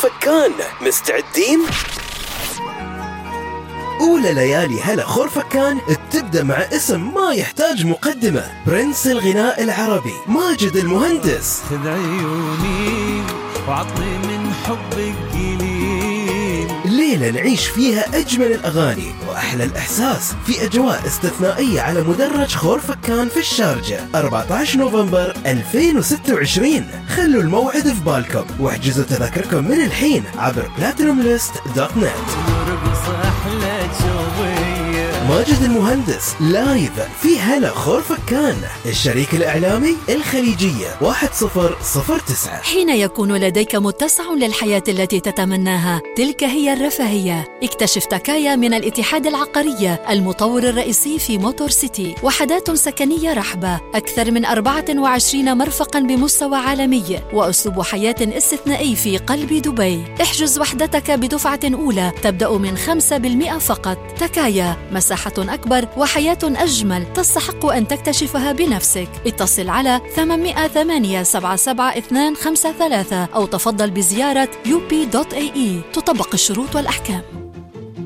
خورفكان. مستعدين؟ أولى ليالي هلا خورفكان تبدأ مع اسم ما يحتاج مقدمة، برنس الغناء العربي ماجد المهندس. خذ عيوني وعطني من حبك قليل، ليلة نعيش فيها أجمل الأغاني وأحلى الإحساس في أجواء استثنائية على مدرج خورفكان في الشارجة 14 نوفمبر 2026. خلوا الموعد في بالكم واحجزوا تذاكركم من الحين عبر platinumlist.net. ماجد المهندس لايف في هلا خورفكان. الشريك الإعلامي الخليجية 1009. حين يكون لديك متسع للحياة التي تتمناها، تلك هي الرفاهية. اكتشف تكايا من الاتحاد العقارية، المطور الرئيسي في موتور سيتي. وحدات سكنية رحبة، أكثر من 24 مرفقاً بمستوى عالمي، وأسلوب حياة استثنائي في قلب دبي. احجز وحدتك بدفعة أولى تبدأ من 5% فقط. تكايا، مساحة أكبر وحياة أجمل تستحق أن تكتشفها بنفسك. اتصل على 808 77253 أو تفضل بزيارة up.ae. تطبق الشروط والأحكام.